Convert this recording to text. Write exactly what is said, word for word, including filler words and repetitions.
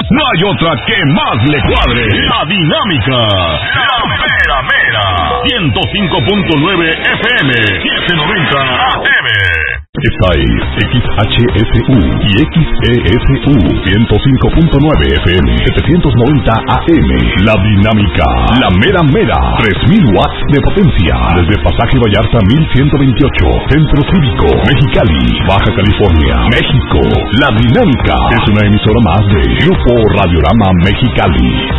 no hay otra que más le cuadre. La Dinámica. La mera mera. ciento cinco punto nueve F M. setecientos noventa A M. Esta es X H S U y X E S U ciento cinco punto nueve F M, setecientos noventa A M. La Dinámica, la mera mera, tres mil watts de potencia. Desde Pasaje Vallarta mil ciento veintiocho, Centro Cívico, Mexicali, Baja California, México. La Dinámica es una emisora más de Grupo Radiorama Mexicali.